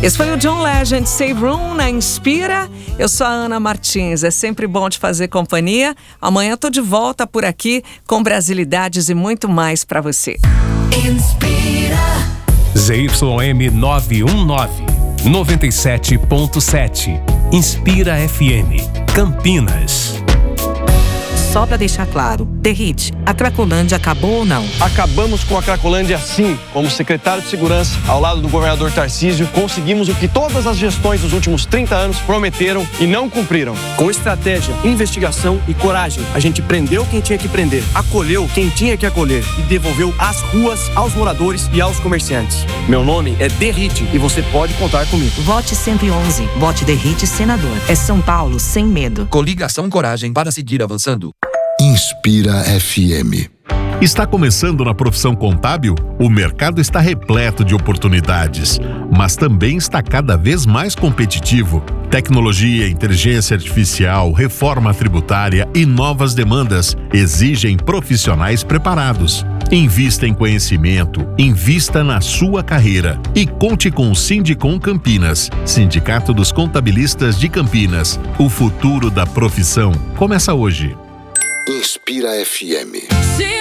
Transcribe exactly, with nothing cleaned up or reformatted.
Esse foi o John Legend, Save Room na Inspira. Eu sou a Ana Martins, é sempre bom te fazer companhia. Amanhã eu tô de volta por aqui com brasilidades e muito mais pra você. Inspira. Z Y M novecentos e dezenove, noventa e sete ponto sete. Inspira F M, Campinas. Só pra deixar claro, Derrite, a Cracolândia acabou ou não? Acabamos com a Cracolândia sim. Como secretário de Segurança, ao lado do governador Tarcísio, conseguimos o que todas as gestões dos últimos trinta anos prometeram e não cumpriram. Com estratégia, investigação e coragem, a gente prendeu quem tinha que prender, acolheu quem tinha que acolher e devolveu as ruas aos moradores e aos comerciantes. Meu nome é Derrite e você pode contar comigo. Vote cento e onze. Vote Derrite Senador. É São Paulo sem medo. Coligação Coragem para seguir avançando. Inspira F M. Está começando na profissão contábil? O mercado está repleto de oportunidades, mas também está cada vez mais competitivo. Tecnologia, inteligência artificial, reforma tributária e novas demandas exigem profissionais preparados. Invista em conhecimento, invista na sua carreira e conte com o Sindicom Campinas, Sindicato dos Contabilistas de Campinas. O futuro da profissão começa hoje. Inspira F M.